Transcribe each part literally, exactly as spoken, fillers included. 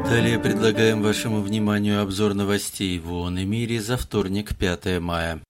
Далее предлагаем вашему вниманию обзор новостей в ООН и мире за вторник, пятое мая.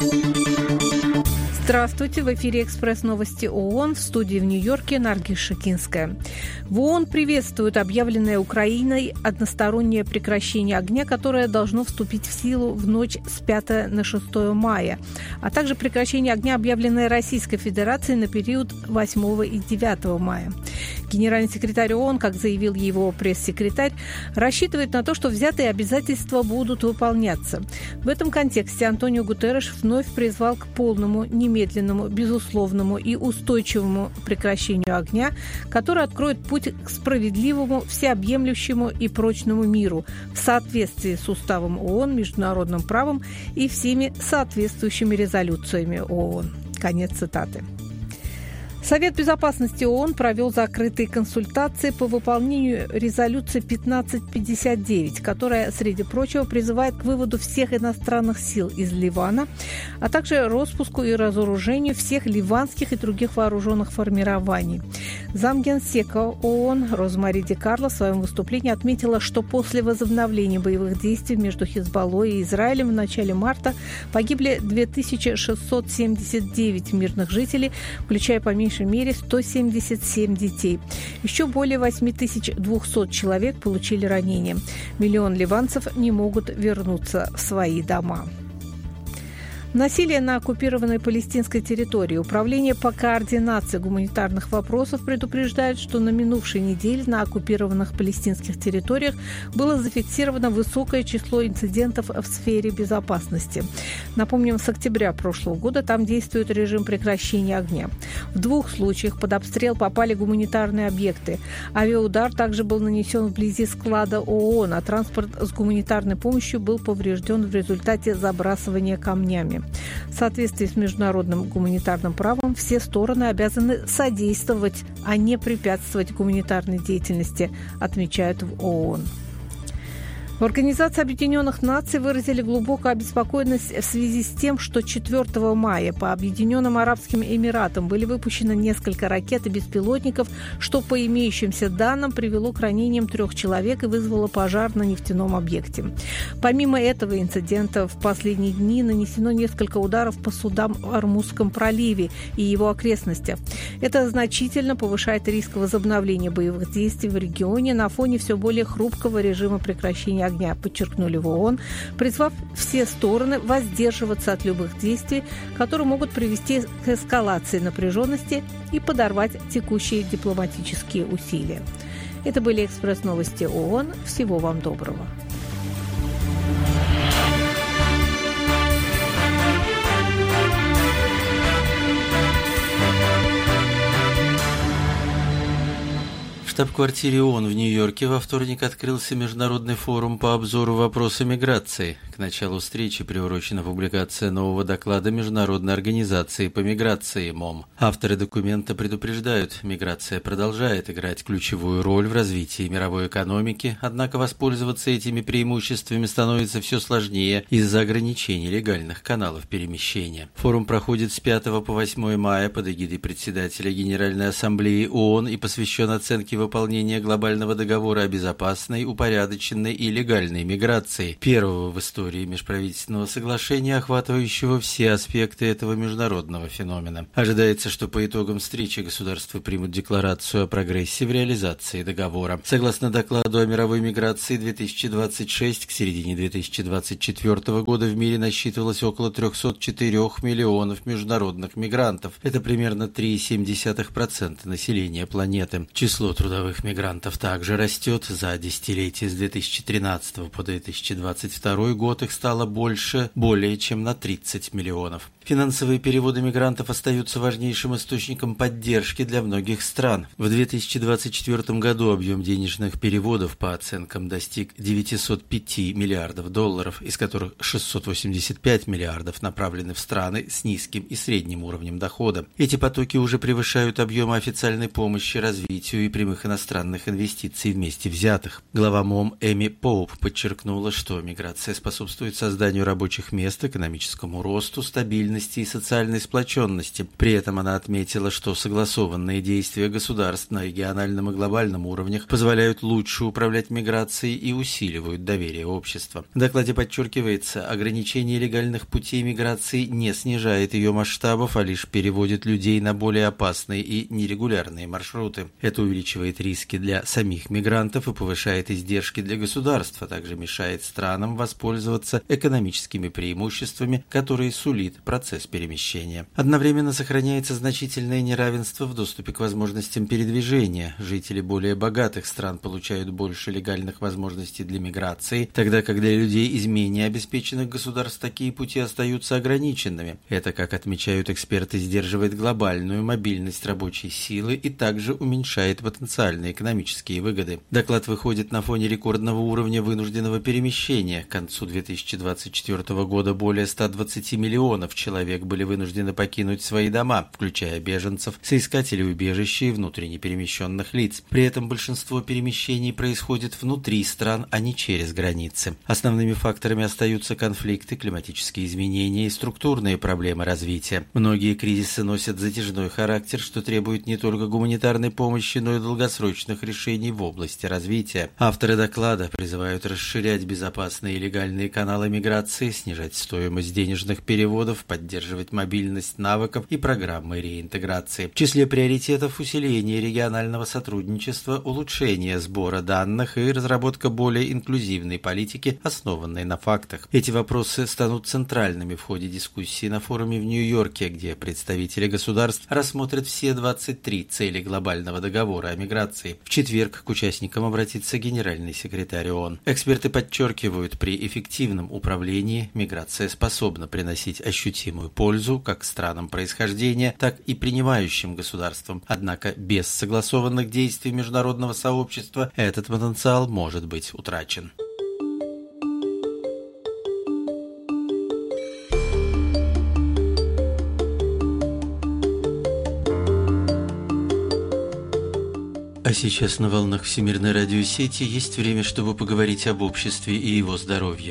Здравствуйте, в эфире «Экспресс-новости ООН», в студии в Нью-Йорке Наргиз Шакинская. В ООН приветствуют объявленное Украиной одностороннее прекращение огня, которое должно вступить в силу в ночь с пятого на шестое мая, а также прекращение огня, объявленное Российской Федерацией на период восьмого и девятого мая. Генеральный секретарь ООН, как заявил его пресс-секретарь, рассчитывает на то, что взятые обязательства будут выполняться. В этом контексте Антонио Гутерреш вновь призвал к полному, немедленному, безусловному и устойчивому прекращению огня, который откроет путь к справедливому, всеобъемлющему и прочному миру в соответствии с уставом ООН, международным правом и всеми соответствующими резолюциями ООН. Конец цитаты. Совет безопасности ООН провел закрытые консультации по выполнению резолюции пятнадцать пятьдесят девять, которая, среди прочего, призывает к выводу всех иностранных сил из Ливана, а также распуску и разоружению всех ливанских и других вооруженных формирований. Замгенсека ООН Розмари Ди Карло в своем выступлении отметила, что после возобновления боевых действий между Хизбаллой и Израилем в начале марта погибли две тысячи шестьсот семьдесят девять мирных жителей, включая по меньшей мере сто семьдесят семь детей. Еще более восемь тысяч двухсот человек получили ранения. Миллион ливанцев не могут вернуться в свои дома. Насилие на оккупированной палестинской территории. Управление по координации гуманитарных вопросов предупреждает, что на минувшей неделе на оккупированных палестинских территориях было зафиксировано высокое число инцидентов в сфере безопасности. Напомним, с октября прошлого года там действует режим прекращения огня. В двух случаях под обстрел попали гуманитарные объекты. Авиаудар также был нанесен вблизи склада ООН, а транспорт с гуманитарной помощью был поврежден в результате забрасывания камнями. В соответствии с международным гуманитарным правом все стороны обязаны содействовать, а не препятствовать гуманитарной деятельности, отмечают в ООН. В Организации Объединенных Наций выразили глубокую обеспокоенность в связи с тем, что четвёртого мая по Объединенным Арабским Эмиратам были выпущены несколько ракет и беспилотников, что по имеющимся данным привело к ранениям трех человек и вызвало пожар на нефтяном объекте. Помимо этого инцидента в последние дни нанесено несколько ударов по судам в Ормузском проливе и его окрестностях. Это значительно повышает риск возобновления боевых действий в регионе на фоне все более хрупкого режима прекращения огня, подчеркнули в ООН, призвав все стороны воздерживаться от любых действий, которые могут привести к эскалации напряженности и подорвать текущие дипломатические усилия. Это были экспресс-новости ООН. Всего вам доброго. В штаб-квартире ООН в Нью-Йорке во вторник открылся международный форум по обзору вопроса миграции. К началу встречи приурочена публикация нового доклада Международной организации по миграции МОМ. Авторы документа предупреждают, миграция продолжает играть ключевую роль в развитии мировой экономики, однако воспользоваться этими преимуществами становится все сложнее из-за ограничений легальных каналов перемещения. Форум проходит с пятого по восьмое мая под эгидой председателя Генеральной Ассамблеи ООН и посвящен оценке выполнения глобального договора о безопасной, упорядоченной и легальной миграции, первого в истории межправительственного соглашения, охватывающего все аспекты этого международного феномена. Ожидается, что по итогам встречи государства примут декларацию о прогрессе в реализации договора. Согласно докладу о мировой миграции две тысячи двадцать шесть, к середине две тысячи двадцать четвёртого года в мире насчитывалось около триста четыре миллионов международных мигрантов. Это примерно три целых семь десятых процента населения планеты. Число трудовых мигрантов также растет. За десятилетие с две тысячи тринадцатого по две тысячи двадцать второй год их стало больше более чем на тридцать миллионов. Финансовые переводы мигрантов остаются важнейшим источником поддержки для многих стран. В две тысячи двадцать четвёртом году объем денежных переводов по оценкам достиг девятьсот пять миллиардов долларов, из которых шестьсот восемьдесят пять миллиардов направлены в страны с низким и средним уровнем дохода. Эти потоки уже превышают объемы официальной помощи развитию и прямых иностранных инвестиций вместе взятых. Глава МОМ Эми Поуп подчеркнула, что миграция способствует созданию рабочих мест, экономическому росту, стабильности стабильности и социальной сплоченности. При этом она отметила, что согласованные действия государств на региональном и глобальном уровнях позволяют лучше управлять миграцией и усиливают доверие общества. В докладе подчеркивается, ограничение легальных путей миграции не снижает ее масштабов, а лишь переводит людей на более опасные и нерегулярные маршруты. Это увеличивает риски для самих мигрантов и повышает издержки для государства, а также мешает странам воспользоваться экономическими преимуществами, которые сулит процесс перемещения. Одновременно сохраняется значительное неравенство в доступе к возможностям передвижения. Жители более богатых стран получают больше легальных возможностей для миграции, тогда как для людей из менее обеспеченных государств такие пути остаются ограниченными. Это, как отмечают эксперты, сдерживает глобальную мобильность рабочей силы и также уменьшает потенциальные экономические выгоды. Доклад выходит на фоне рекордного уровня вынужденного перемещения. К концу две тысячи двадцать четвёртого года более ста двадцати миллионов человек были вынуждены покинуть свои дома, включая беженцев, соискателей убежища и внутренне перемещенных лиц. При этом большинство перемещений происходит внутри стран, а не через границы. Основными факторами остаются конфликты, климатические изменения и структурные проблемы развития. Многие кризисы носят затяжной характер, что требует не только гуманитарной помощи, но и долгосрочных решений в области развития. Авторы доклада призывают расширять безопасные и легальные каналы миграции, снижать стоимость денежных переводов, поддерживать мобильность навыков и программы реинтеграции. В числе приоритетов усиление регионального сотрудничества, улучшение сбора данных и разработка более инклюзивной политики, основанной на фактах. Эти вопросы станут центральными в ходе дискуссии на форуме в Нью-Йорке, где представители государств рассмотрят все двадцать три цели глобального договора о миграции. В четверг к участникам обратится генеральный секретарь ООН. Эксперты подчеркивают, при эффективном управлении миграция способна приносить ощутимую пользу как странам происхождения, так и принимающим государствам. Однако без согласованных действий международного сообщества этот потенциал может быть утрачен. А сейчас на волнах Всемирной радиосети есть время, чтобы поговорить об обществе и его здоровье.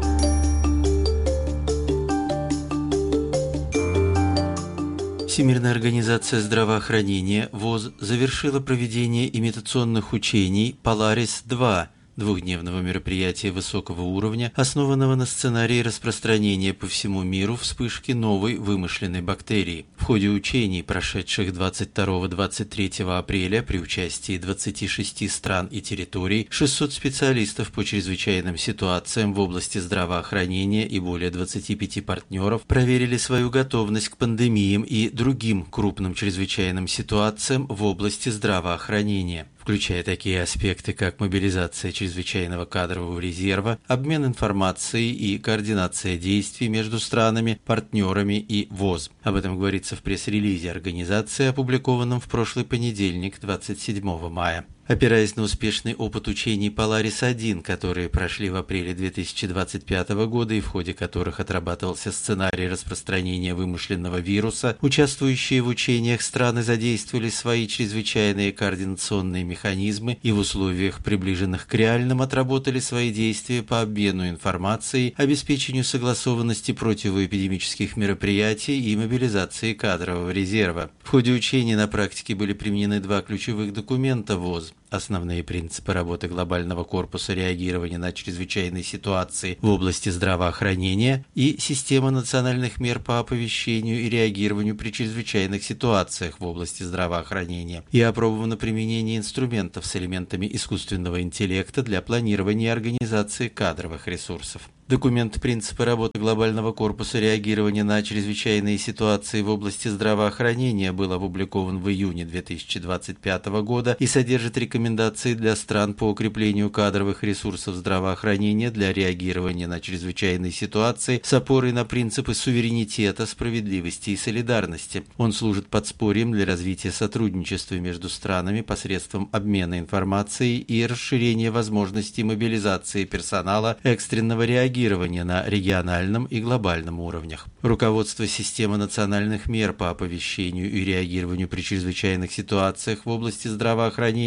Всемирная организация здравоохранения ВОЗ завершила проведение имитационных учений «Поларис-два», двухдневного мероприятия высокого уровня, основанного на сценарии распространения по всему миру вспышки новой вымышленной бактерии. В ходе учений, прошедших двадцать второго — двадцать третьего апреля при участии двадцати шести стран и территорий, шестьсот специалистов по чрезвычайным ситуациям в области здравоохранения и более двадцати пяти партнеров проверили свою готовность к пандемиям и другим крупным чрезвычайным ситуациям в области здравоохранения, включая такие аспекты, как мобилизация чрезвычайного кадрового резерва, обмен информацией и координация действий между странами, партнерами и ВОЗ. Об этом говорится в пресс-релизе организации, опубликованном в прошлый понедельник, двадцать седьмого мая. Опираясь на успешный опыт учений «Поларис-один», которые прошли в апреле две тысячи двадцать пятого года и в ходе которых отрабатывался сценарий распространения вымышленного вируса, участвующие в учениях страны задействовали свои чрезвычайные координационные механизмы и в условиях, приближенных к реальным, отработали свои действия по обмену информацией, обеспечению согласованности противоэпидемических мероприятий и мобилизации кадрового резерва. В ходе учений на практике были применены два ключевых документа ВОЗ: основные принципы работы глобального корпуса реагирования на чрезвычайные ситуации в области здравоохранения и система национальных мер по оповещению и реагированию при чрезвычайных ситуациях в области здравоохранения, и опробовано применение инструментов с элементами искусственного интеллекта для планирования и организации кадровых ресурсов. Документ «Принципы работы глобального корпуса реагирования на чрезвычайные ситуации в области здравоохранения» был опубликован в июне две тысячи двадцать пятого года и содержит рекомендации для стран по укреплению кадровых ресурсов здравоохранения для реагирования на чрезвычайные ситуации с опорой на принципы суверенитета, справедливости и солидарности. Он служит подспорьем для развития сотрудничества между странами посредством обмена информацией и расширения возможностей мобилизации персонала экстренного реагирования на региональном и глобальном уровнях. Руководство системы национальных мер по оповещению и реагированию при чрезвычайных ситуациях в области здравоохранения было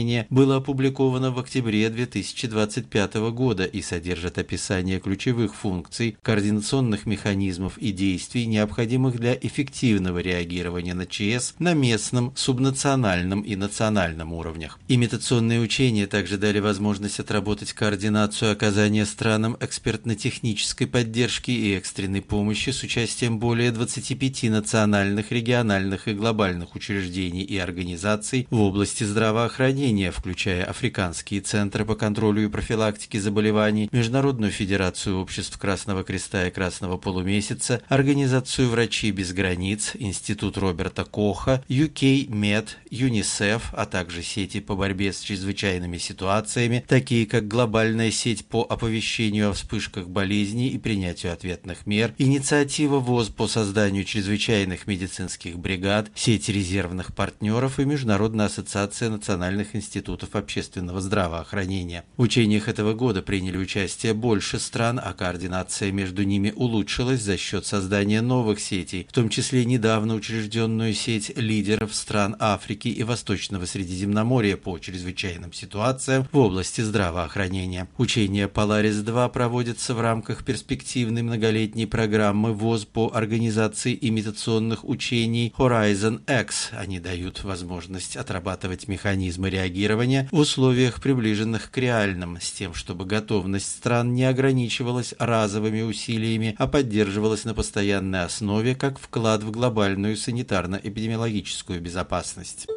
было опубликовано в октябре две тысячи двадцать пятого года и содержит описание ключевых функций, координационных механизмов и действий, необходимых для эффективного реагирования на ЧС на местном, субнациональном и национальном уровнях. Имитационные учения также дали возможность отработать координацию оказания странам экспертно-технической поддержки и экстренной помощи с участием более двадцати пяти национальных, региональных и глобальных учреждений и организаций в области здравоохранения, включая Африканские центры по контролю и профилактике заболеваний, Международную федерацию обществ Красного Креста и Красного Полумесяца, Организацию «Врачи без границ», Институт Роберта Коха, ю кей мед, ЮНИСЕФ, а также сети по борьбе с чрезвычайными ситуациями, такие как глобальная сеть по оповещению о вспышках болезней и принятию ответных мер, инициатива ВОЗ по созданию чрезвычайных медицинских бригад, сеть резервных партнеров и Международная ассоциация национальных институтов общественного здравоохранения. В учениях этого года приняли участие больше стран, а координация между ними улучшилась за счет создания новых сетей, в том числе недавно учрежденную сеть лидеров стран Африки и Восточного Средиземноморья по чрезвычайным ситуациям в области здравоохранения. Учения Polaris-два проводятся в рамках перспективной многолетней программы ВОЗ по организации имитационных учений Horizon X. Они дают возможность отрабатывать механизмы реагирования в условиях, приближенных к реальным, с тем, чтобы готовность стран не ограничивалась разовыми усилиями, а поддерживалась на постоянной основе как вклад в глобальную санитарно-эпидемиологическую безопасность.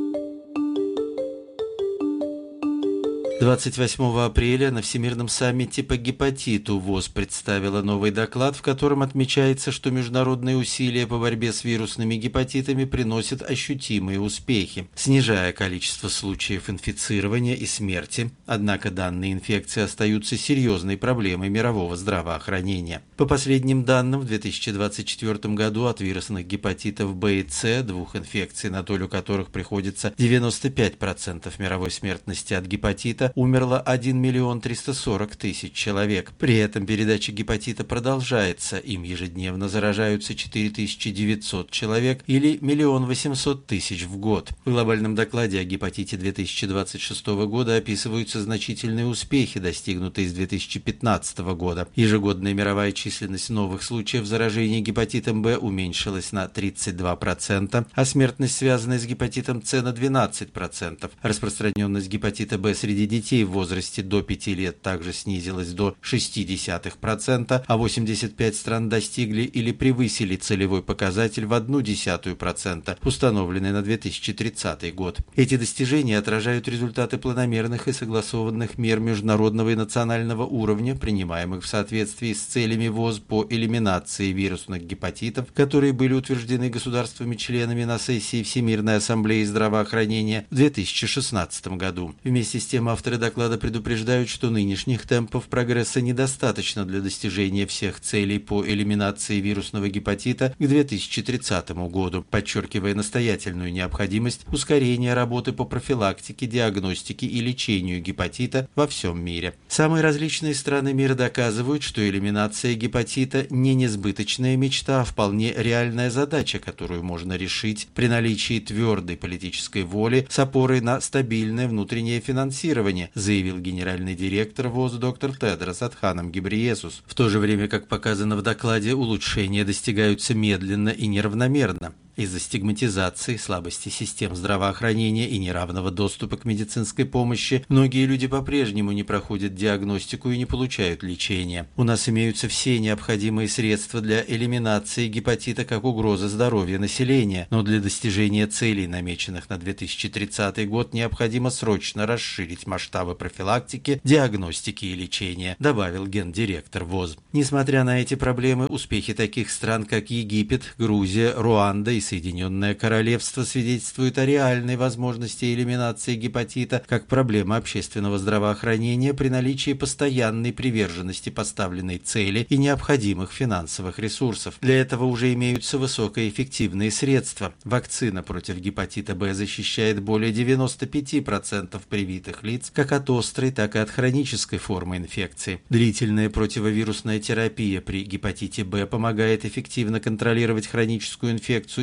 двадцать восьмого апреля на Всемирном саммите по гепатиту ВОЗ представила новый доклад, в котором отмечается, что международные усилия по борьбе с вирусными гепатитами приносят ощутимые успехи, снижая количество случаев инфицирования и смерти. Однако данные инфекции остаются серьезной проблемой мирового здравоохранения. По последним данным, в две тысячи двадцать четвёртом году от вирусных гепатитов Б и С, двух инфекций, на долю которых приходится девяносто пять процентов мировой смертности от гепатита, умерло один миллион триста сорок тысяч человек. При этом передача гепатита продолжается. Им ежедневно заражаются четыре тысячи девятьсот человек или миллион восемьсот тысяч в год. В глобальном докладе о гепатите две тысячи двадцать шестого года описываются значительные успехи, достигнутые с две тысячи пятнадцатого года. Ежегодная мировая численность новых случаев заражения гепатитом Б уменьшилась на тридцать два процента, а смертность, связанная с гепатитом С, на двенадцать процентов. Распространенность гепатита Б среди детей Детей в возрасте до пяти лет также снизилась до шесть десятых процента, а восемьдесят пять стран достигли или превысили целевой показатель в одну десятую процента, установленный на две тысячи тридцатый год. Эти достижения отражают результаты планомерных и согласованных мер международного и национального уровня, принимаемых в соответствии с целями ВОЗ по элиминации вирусных гепатитов, которые были утверждены государствами-членами на сессии Всемирной ассамблеи здравоохранения в две тысячи шестнадцатом году. Вместе с тем, авторы доклада предупреждают, что нынешних темпов прогресса недостаточно для достижения всех целей по элиминации вирусного гепатита к две тысячи тридцатому году, подчеркивая настоятельную необходимость ускорения работы по профилактике, диагностике и лечению гепатита во всем мире. Самые различные страны мира доказывают, что элиминация гепатита не несбыточная мечта, а вполне реальная задача, которую можно решить при наличии твердой политической воли с опорой на стабильное внутреннее финансирование, заявил генеральный директор ВОЗ доктор Тедрос Адханом Гебрейесус. В то же время, как показано в докладе, улучшения достигаются медленно и неравномерно. Из-за стигматизации, слабости систем здравоохранения и неравного доступа к медицинской помощи многие люди по-прежнему не проходят диагностику и не получают лечения. У нас имеются все необходимые средства для элиминации гепатита как угрозы здоровью населения, но для достижения целей, намеченных на две тысячи тридцатый год, необходимо срочно расширить масштабы профилактики, диагностики и лечения, добавил гендиректор ВОЗ. Несмотря на эти проблемы, успехи таких стран, как Египет, Грузия, Руанда и Соединенное Королевство свидетельствуют о реальной возможности элиминации гепатита как проблемы общественного здравоохранения при наличии постоянной приверженности поставленной цели и необходимых финансовых ресурсов. Для этого уже имеются высокоэффективные средства. Вакцина против гепатита Б защищает более девяноста пяти процентов привитых лиц как от острой, так и от хронической формы инфекции. Длительная противовирусная терапия при гепатите Б помогает эффективно контролировать хроническую инфекцию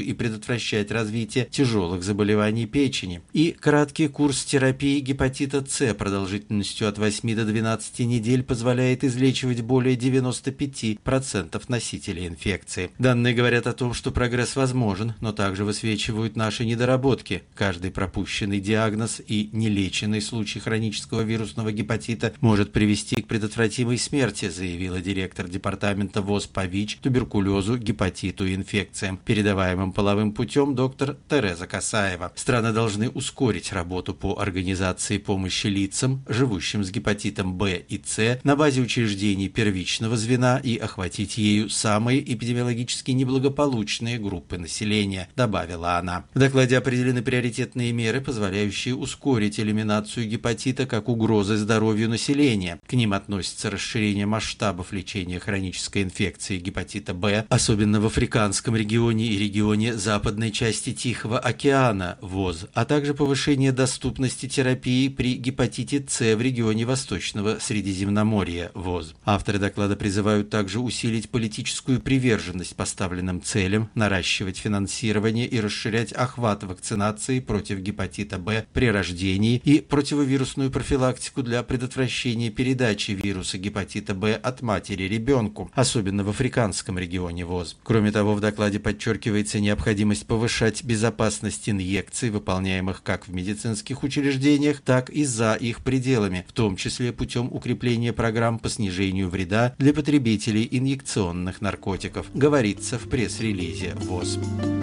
и предотвращать развитие тяжелых заболеваний печени. И краткий курс терапии гепатита С продолжительностью от восьми до двенадцати недель позволяет излечивать более девяноста пяти процентов носителей инфекции. Данные говорят о том, что прогресс возможен, но также высвечивают наши недоработки. Каждый пропущенный диагноз и нелеченный случай хронического вирусного гепатита может привести к предотвратимой смерти, заявила директор департамента ВОЗ по ВИЧ, туберкулезу, гепатиту и инфекциям, передаваемым половым путем, доктор Тереза Касаева. Страны должны ускорить работу по организации помощи лицам, живущим с гепатитом Б и С, на базе учреждений первичного звена и охватить ею самые эпидемиологически неблагополучные группы населения, добавила она. В докладе определены приоритетные меры, позволяющие ускорить элиминацию гепатита как угрозы здоровью населения. К ним относится расширение масштабов лечения хронической инфекции гепатита Б, особенно в африканском регионе и регионе западной части Тихого океана ВОЗ, а также повышение доступности терапии при гепатите С в регионе Восточного Средиземноморья ВОЗ. Авторы доклада призывают также усилить политическую приверженность поставленным целям, наращивать финансирование и расширять охват вакцинации против гепатита Б при рождении и противовирусную профилактику для предотвращения передачи вируса гепатита Б от матери ребенку, особенно в африканском регионе ВОЗ. Кроме того, в докладе подчеркивается необходимость повышать безопасность инъекций, выполняемых как в медицинских учреждениях, так и за их пределами, в том числе путем укрепления программ по снижению вреда для потребителей инъекционных наркотиков, говорится в пресс-релизе ВОЗ.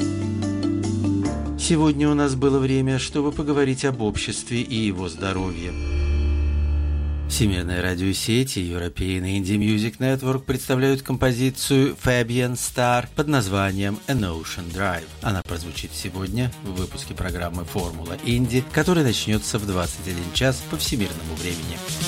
Сегодня у нас было время, чтобы поговорить об обществе и его здоровье. Всемирная радиосеть и European Indie Music Network представляют композицию Fabian Star под названием An Ocean Drive. Она прозвучит сегодня в выпуске программы «Формула Инди», который начнется в двадцать один час по всемирному времени.